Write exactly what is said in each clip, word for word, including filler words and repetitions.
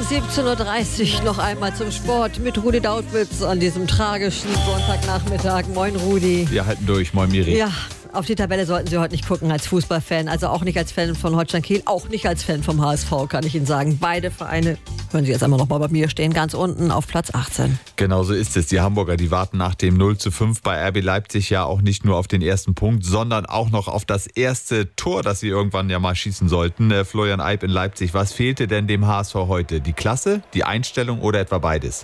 siebzehn Uhr dreißig noch einmal zum Sport mit Rudi Dautwitz an diesem tragischen Sonntagnachmittag. Moin Rudi. Wir halten durch, moin Miri. Ja, auf die Tabelle sollten Sie heute nicht gucken als Fußballfan, also auch nicht als Fan von Holstein Kiel, auch nicht als Fan vom H S V, kann ich Ihnen sagen. Beide Vereine, hören Sie jetzt einmal noch mal bei mir, stehen ganz unten auf Platz achtzehn. Genau so ist es. Die Hamburger, die warten nach dem null zu fünf bei R B Leipzig ja auch nicht nur auf den ersten Punkt, sondern auch noch auf das erste Tor, das sie irgendwann ja mal schießen sollten. Äh, Florian Eib in Leipzig. Was fehlte denn dem H S V heute? Die Klasse, die Einstellung oder etwa beides?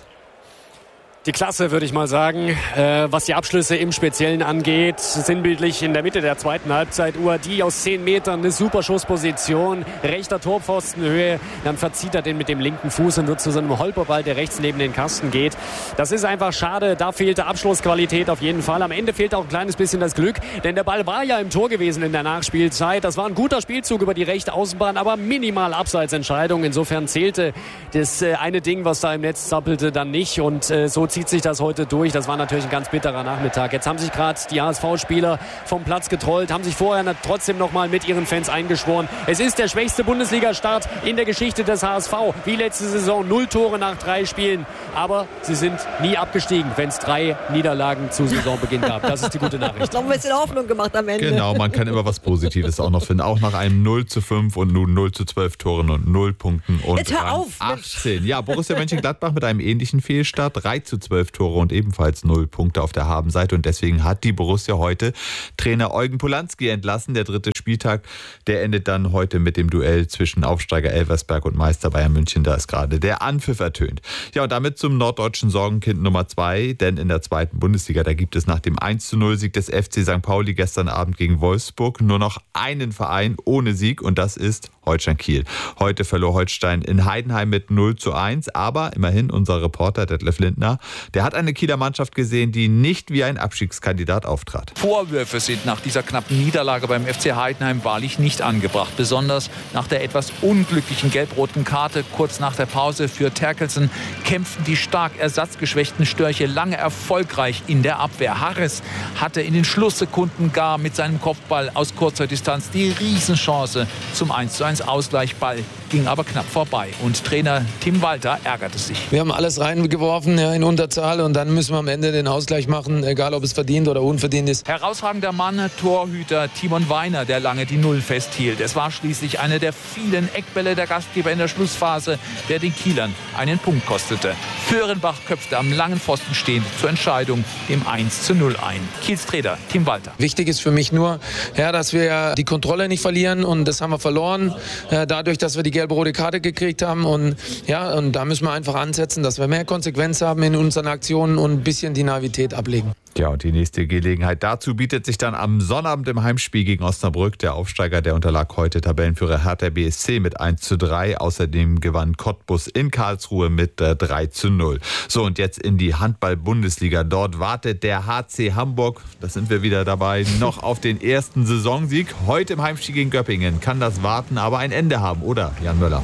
Die Klasse, würde ich mal sagen, äh, was die Abschlüsse im Speziellen angeht. Sinnbildlich in der Mitte der zweiten Halbzeit. Uadi aus zehn Metern, eine super Schussposition, rechter Torpfostenhöhe. Dann verzieht er den mit dem linken Fuß und wird zu so einem Holperball, der rechts neben den Kasten geht. Das ist einfach schade. Da fehlte Abschlussqualität auf jeden Fall. Am Ende fehlt auch ein kleines bisschen das Glück, denn der Ball war ja im Tor gewesen in der Nachspielzeit. Das war ein guter Spielzug über die rechte Außenbahn, aber minimal Abseitsentscheidung. Insofern zählte das äh, eine Ding, was da im Netz zappelte, dann nicht. Und äh, so zieht sich das heute durch. Das war natürlich ein ganz bitterer Nachmittag. Jetzt haben sich gerade die H S V-Spieler vom Platz getrollt, haben sich vorher trotzdem noch mal mit ihren Fans eingeschworen. Es ist der schwächste Bundesliga-Start in der Geschichte des H S V. Wie letzte Saison, null Tore nach drei Spielen. Aber sie sind nie abgestiegen, wenn es drei Niederlagen zu Saisonbeginn gab. Das ist die gute Nachricht. Noch ein bisschen Hoffnung gemacht am Ende. Genau, man kann immer was Positives auch noch finden. Auch nach einem null zu fünf und nun null zu zwölf Toren und null Punkten und Jetzt hör auf, achtzehn. Ja, Borussia Mönchengladbach mit einem ähnlichen Fehlstart. drei zu zwölf Tore und ebenfalls null Punkte auf der Habenseite. Und deswegen hat die Borussia heute Trainer Eugen Polanski entlassen. Der dritte Spieltag, der endet dann heute mit dem Duell zwischen Aufsteiger Elversberg und Meister Bayern München. Da ist gerade der Anpfiff ertönt. Ja, und damit zum norddeutschen Sorgenkind Nummer zwei. Denn in der zweiten Bundesliga, da gibt es nach dem eins zu null Sieg des F C Sankt Pauli gestern Abend gegen Wolfsburg nur noch einen Verein ohne Sieg. Und das ist Holstein Kiel. Heute verlor Holstein in Heidenheim mit null zu eins. Aber immerhin unser Reporter Detlef Lindner, der hat eine Kieler Mannschaft gesehen, die nicht wie ein Abstiegskandidat auftrat. Vorwürfe sind nach dieser knappen Niederlage beim F C Heidenheim wahrlich nicht angebracht. Besonders nach der etwas unglücklichen gelb-roten Karte kurz nach der Pause für Terkelsen kämpften die stark ersatzgeschwächten Störche lange erfolgreich in der Abwehr. Harris hatte in den Schlusssekunden gar mit seinem Kopfball aus kurzer Distanz die Riesenchance zum eins zu eins Ausgleichball, ging aber knapp vorbei. Und Trainer Tim Walter ärgerte sich. Wir haben alles reingeworfen, ja, in Unterzahl, und dann müssen wir am Ende den Ausgleich machen, egal ob es verdient oder unverdient ist. Herausragender Mann, Torhüter Timon Weiner, der lange die Null festhielt. Es war schließlich eine der vielen Eckbälle der Gastgeber in der Schlussphase, der den Kielern einen Punkt kostete. Föhrenbach köpfte am langen Pfosten stehend zur Entscheidung dem eins zu null ein. Kiels Trainer Tim Walter. Wichtig ist für mich nur, ja, dass wir die Kontrolle nicht verlieren, und das haben wir verloren, äh, dadurch, dass wir die gelbe-rote Karte gekriegt haben, und ja, und da müssen wir einfach ansetzen, dass wir mehr Konsequenz haben in unseren Aktionen und ein bisschen die Naivität ablegen. Ja, und die nächste Gelegenheit dazu bietet sich dann am Sonnabend im Heimspiel gegen Osnabrück. Der Aufsteiger, der unterlag heute Tabellenführer Hertha B S C mit eins zu drei. Außerdem gewann Cottbus in Karlsruhe mit äh, drei zu null. So, und jetzt in die Handball-Bundesliga. Dort wartet der H C Hamburg, da sind wir wieder dabei, noch auf den ersten Saisonsieg. Heute im Heimspiel gegen Göppingen kann das Warten aber ein Ende haben, oder, Jan Möller?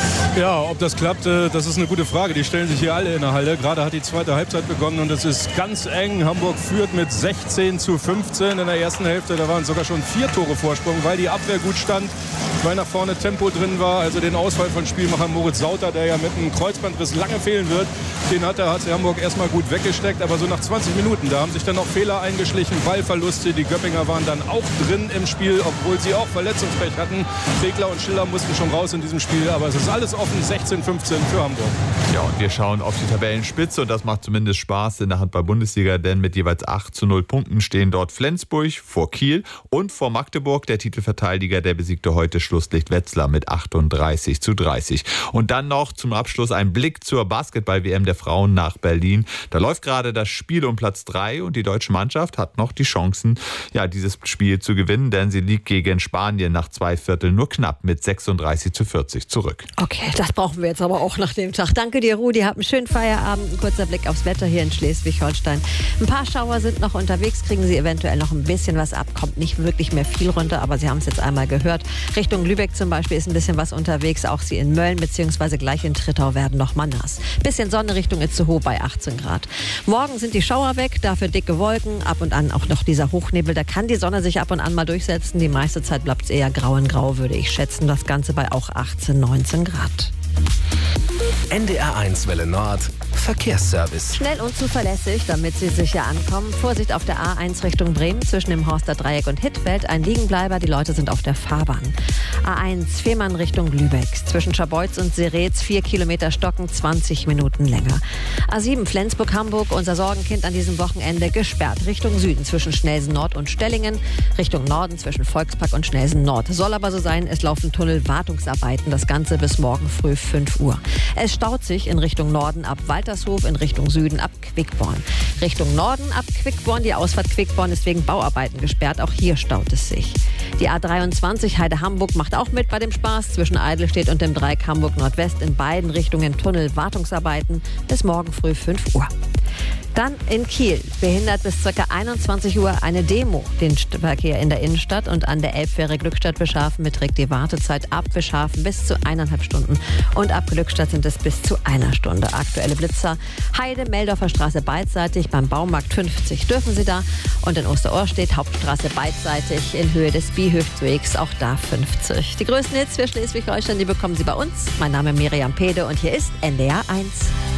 Ja, ob das klappt, das ist eine gute Frage. Die stellen sich hier alle in der Halle. Gerade hat die zweite Halbzeit begonnen und es ist ganz eng. Hamburg führt mit sechzehn zu fünfzehn in der ersten Hälfte. Da waren sogar schon vier Tore Vorsprung, weil die Abwehr gut stand, weil nach vorne Tempo drin war. Also den Ausfall von Spielmacher Moritz Sauter, der ja mit einem Kreuzbandriss lange fehlen wird, den hat der H C Hamburg erstmal gut weggesteckt. Aber so nach zwanzig Minuten, da haben sich dann noch Fehler eingeschlichen, Ballverluste. Die Göppinger waren dann auch drin im Spiel, obwohl sie auch Verletzungspech hatten. Regler und Schiller mussten schon raus in diesem Spiel. Aber es ist alles offen, sechzehn fünfzehn für Hamburg. Ja, und wir schauen auf die Tabellenspitze, und das macht zumindest Spaß in der Handball-Bundesliga, denn mit jeweils acht zu null Punkten stehen dort Flensburg vor Kiel und vor Magdeburg. Der Titelverteidiger, der besiegte heute Schlusslicht Wetzlar mit achtunddreißig zu dreißig. Und dann noch zum Abschluss ein Blick zur Basketball-W M der Frauen nach Berlin. Da läuft gerade das Spiel um Platz drei und die deutsche Mannschaft hat noch die Chancen, ja, dieses Spiel zu gewinnen, denn sie liegt gegen Spanien nach zwei Vierteln nur knapp mit sechsunddreißig zu vierzig zurück. Okay, das brauchen wir jetzt aber auch nach dem Tag. Danke dir, Rudi. Hab einen schönen Feierabend. Ein kurzer Blick aufs Wetter hier in Schleswig-Holstein. Ein paar Schauer sind noch unterwegs, kriegen Sie eventuell noch ein bisschen was ab. Kommt nicht wirklich mehr viel runter, aber Sie haben es jetzt einmal gehört. Richtung Lübeck zum Beispiel ist ein bisschen was unterwegs. Auch Sie in Mölln bzw. gleich in Trittau werden noch mal nass. Bisschen Sonne Richtung Itzehoe bei achtzehn Grad. Morgen sind die Schauer weg, dafür dicke Wolken. Ab und an auch noch dieser Hochnebel. Da kann die Sonne sich ab und an mal durchsetzen. Die meiste Zeit bleibt es eher grau in grau, würde ich schätzen. Das Ganze bei auch achtzehn, neunzehn Grad. N D R eins Welle Nord Verkehrsservice. Schnell und zuverlässig, damit Sie sicher ankommen. Vorsicht auf der A eins Richtung Bremen zwischen dem Horster Dreieck und Hittfeld. Ein Liegenbleiber, die Leute sind auf der Fahrbahn. A eins Fehmarn Richtung Lübeck. Zwischen Scharbeutz und Seretz vier Kilometer stocken, zwanzig Minuten länger. A sieben Flensburg-Hamburg, unser Sorgenkind an diesem Wochenende, gesperrt. Richtung Süden zwischen Schnelsen Nord und Stellingen. Richtung Norden zwischen Volkspark und Schnelsen Nord. Soll aber so sein, es laufen Tunnelwartungsarbeiten. Das Ganze bis morgen früh fünf Uhr. Es staut sich in Richtung Norden ab Waltershof, in Richtung Süden ab Quickborn. Richtung Norden ab Quickborn. Die Ausfahrt Quickborn ist wegen Bauarbeiten gesperrt. Auch hier staut es sich. Die A dreiundzwanzig Heide-Hamburg macht auch mit bei dem Spaß. Zwischen Eidelstedt und dem Dreieck Hamburg Nordwest in beiden Richtungen Tunnelwartungsarbeiten bis morgen früh fünf Uhr. Dann in Kiel behindert bis ca. einundzwanzig Uhr eine Demo den Verkehr in der Innenstadt und an der Elbfähre Glückstadt-Beschafen beträgt die Wartezeit ab Beschafen bis zu eineinhalb Stunden und ab Glückstadt sind es bis zu einer Stunde. Aktuelle Blitzer: Heide, Meldorfer Straße beidseitig, beim Baumarkt fünfzig dürfen Sie da und in Osterorstedt Hauptstraße beidseitig in Höhe des Bihöftwegs, auch da fünfzig. Die größten Hits für Schleswig-Holstein, die bekommen Sie bei uns. Mein Name ist Miriam Pede und hier ist N D R eins.